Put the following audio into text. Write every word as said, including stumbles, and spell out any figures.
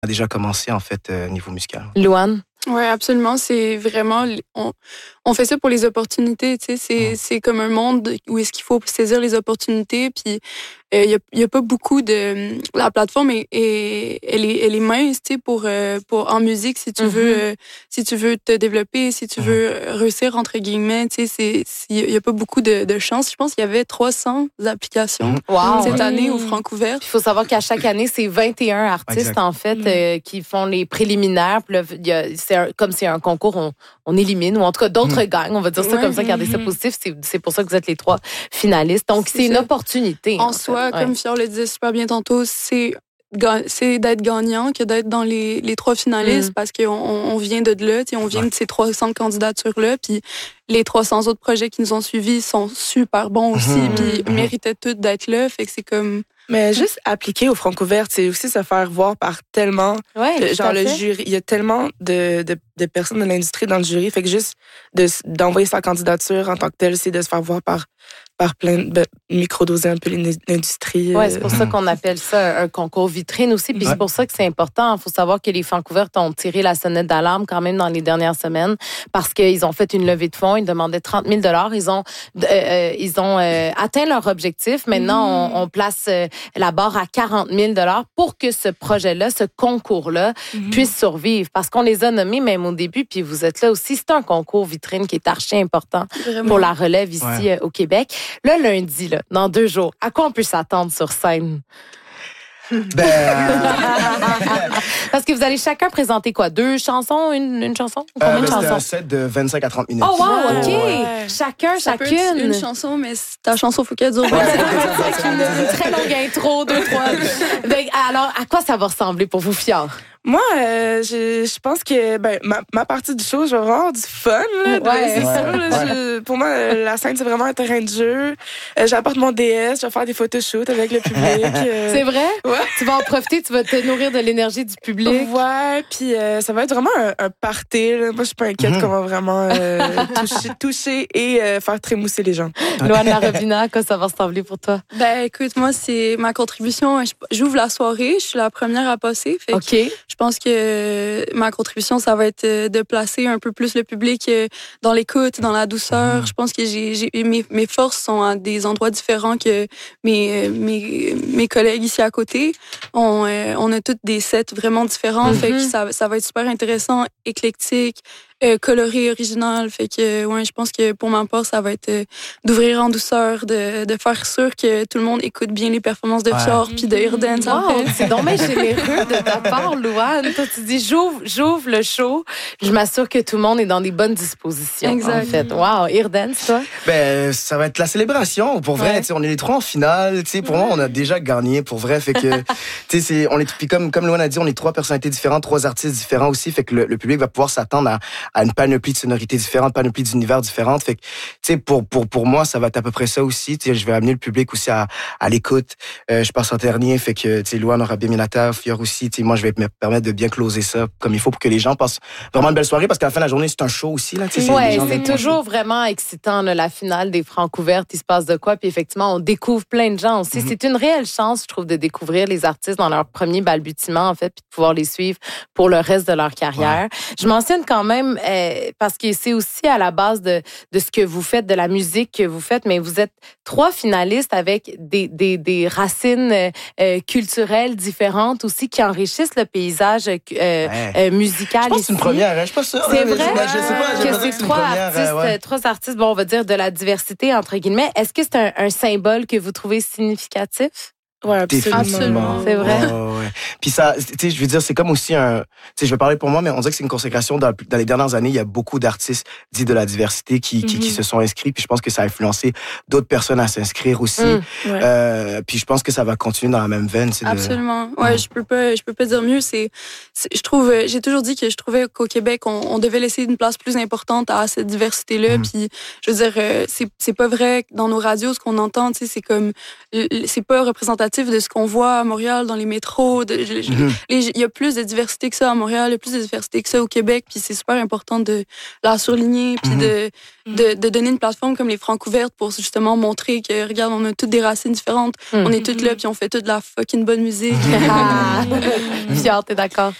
a déjà commencé, en fait, euh, niveau musical. Louane? Oui, absolument. C'est vraiment... On, on fait ça pour les opportunités, tu sais. C'est, mmh. c'est comme un monde où est-ce qu'il faut saisir les opportunités. Puis, il euh, n'y a, a pas beaucoup de... La plateforme, est, est, elle, est, elle est mince, tu sais, pour, euh, pour, en musique, si tu, mm-hmm. veux, euh, si tu veux te développer, si tu mm-hmm. veux réussir, entre guillemets, tu sais, il n'y a pas beaucoup de, de chance. Je pense qu'il y avait trois cents applications wow. cette année au Francouvert. Il faut savoir qu'à chaque année, c'est vingt et un artistes, exact. en fait, mm. euh, qui font les préliminaires. Puis là, y a, c'est un, comme c'est un concours, on, on élimine, ou en tout cas, d'autres mm. gagnent. On va dire ça ouais. comme ça, garder mm-hmm. ça positif. C'est, c'est pour ça que vous êtes les trois finalistes. Donc, c'est, c'est une opportunité. En, en soi, ouais. comme Fior le disait super bien tantôt, c'est... c'est d'être gagnant que d'être dans les, les trois finalistes mm. parce qu'on on vient de là, on vient ouais. de ces trois cents candidatures-là, puis les trois cents autres projets qui nous ont suivis sont super bons aussi, mm. puis mm. méritaient tous d'être là, fait que c'est comme... Mais juste appliquer au Francouvert, c'est aussi se faire voir par tellement... Ouais, genre le jury, il y a tellement de, de, de personnes de l'industrie dans le jury, fait que juste de, d'envoyer sa candidature en tant que telle, c'est de se faire voir par... par plein de micro-doser un peu l'industrie. Oui, c'est pour ça qu'on appelle ça un concours vitrine aussi. Puis ouais. c'est pour ça que c'est important. Il faut savoir que les Francouvertes ont tiré la sonnette d'alarme quand même dans les dernières semaines parce qu'ils ont fait une levée de fonds. Ils demandaient trente mille dollars. Ils ont, euh, ils ont euh, atteint leur objectif. Maintenant, mmh. on, on place euh, la barre à quarante mille dollars pour que ce projet-là, ce concours-là, mmh. puisse survivre. Parce qu'on les a nommés même au début, puis vous êtes là aussi. C'est un concours vitrine qui est archi important Vraiment. pour la relève ici ouais. euh, au Québec. Le lundi, là, dans deux jours, à quoi on peut s'attendre sur scène? Ben... Parce que vous allez chacun présenter quoi? Deux chansons? Une, une chanson? Combien euh, de chansons? C'est un set de vingt-cinq à trente minutes. Oh wow, OK! Ouais. Chacun, ça chacune. Peut être une chanson, mais ta chanson, il faut qu'elle dure. Ouais, une très longue intro, deux, trois. Donc, alors, à quoi ça va ressembler pour vous, Fior? Moi, euh, je, je pense que ben, ma, ma partie du show, je vais avoir du fun. Là, ouais, c'est ouais, sûr. Là, ouais. je, pour moi, la scène, c'est vraiment un terrain de jeu. Euh, j'apporte mon D S, je vais faire des photoshoots avec le public. Euh... C'est vrai? Ouais. Tu vas en profiter, tu vas te nourrir de l'énergie du public. Ouais, puis euh, ça va être vraiment un, un party. Là. Moi, je suis pas inquiète mm-hmm. qu'on va vraiment euh, toucher, toucher et euh, faire trémousser les gens. Louane Larobina, quoi ça va ressembler pour toi? Ben, écoute, moi, c'est ma contribution. J'ouvre la soirée, je suis la première à passer. Fait OK. Que je pense que ma contribution, ça va être de placer un peu plus le public dans l'écoute, dans la douceur. Je pense que j'ai, j'ai mes, mes forces sont à des endroits différents que mes, mes, mes collègues ici à côté. On, on a toutes des sets vraiment différents. Mm-hmm. Fait que ça, ça va être super intéressant, éclectique. Euh, coloré, original. Fait que, ouais, je pense que pour ma part, ça va être euh, d'ouvrir en douceur, de, de faire sûr que tout le monde écoute bien les performances de Fior puis de Irden. Wow, c'est donc bien généreux de ta part, Louane. Toi, tu dis, j'ouvre, j'ouvre le show, je m'assure que tout le monde est dans des bonnes dispositions. Exact. En fait. Wow, Irden, c'est toi? Ben, ça va être la célébration. Pour vrai, ouais. on est les trois en finale. Pour ouais. moi, on a déjà gagné. Pour vrai, fait que, tu sais, on est, puis comme, comme Louane a dit, on est trois personnalités différentes, trois artistes différents aussi. Fait que le, le public va pouvoir s'attendre à, à une panoplie de sonorités différentes, panoplie d'univers différentes. Fait que, tu sais, pour, pour, pour moi, ça va être à peu près ça aussi. Tu sais, je vais amener le public aussi à, à l'écoute. Euh, je passe en dernier. Fait que, tu sais, Louane aura bien mis la terre, Fior aussi. Tu sais, moi, je vais me permettre de bien closer ça comme il faut pour que les gens passent vraiment une belle soirée parce qu'à la fin de la journée, c'est un show aussi, là. Tu sais, ouais, c'est, c'est toujours vraiment excitant, là, la finale des Francouvertes. Il se passe de quoi? Puis effectivement, on découvre plein de gens aussi. Mm-hmm. C'est une réelle chance, je trouve, de découvrir les artistes dans leur premier balbutiement, en fait, puis de pouvoir les suivre pour le reste de leur carrière. Ouais. Je mentionne quand même, euh, parce que c'est aussi à la base de, de ce que vous faites, de la musique que vous faites, mais vous êtes trois finalistes avec des, des, des racines euh, culturelles différentes aussi qui enrichissent le paysage euh, ouais. euh, musical. Je pense ici. que c'est une première, hein? Je suis pas sûre. C'est vrai je sais pas, je sais pas, que c'est trois artistes, ouais. trois artistes, bon, on va dire de la diversité, entre guillemets. Est-ce que c'est un, un symbole que vous trouvez significatif? Ouais, absolument. absolument. C'est vrai. Oh, ouais. Puis ça, tu sais, je veux dire, c'est comme aussi un, tu sais, je vais parler pour moi, mais on dirait que c'est une consécration dans, dans les dernières années. Il y a beaucoup d'artistes dits de la diversité qui, mm-hmm. qui, qui se sont inscrits. Puis je pense que ça a influencé d'autres personnes à s'inscrire aussi. Mm, ouais. euh, puis je pense que ça va continuer dans la même veine. C'est absolument. De... Ouais, mm. je peux pas, je peux pas dire mieux. C'est, c'est, je trouve, j'ai toujours dit que je trouvais qu'au Québec, on, on devait laisser une place plus importante à cette diversité-là. Mm. Puis je veux dire, c'est, c'est pas vrai que dans nos radios, ce qu'on entend, tu sais, c'est comme, c'est pas représentatif représentatif de ce qu'on voit à Montréal dans les métros. Il mm-hmm. y a plus de diversité que ça à Montréal, il y a plus de diversité que ça au Québec, puis c'est super important de la souligner, puis mm-hmm. de, de, de donner une plateforme comme les Francouvertes pour justement montrer que, regarde, on a toutes des racines différentes, mm-hmm. on est toutes là, puis on fait toute de la fucking bonne musique. Fiat, t'es d'accord?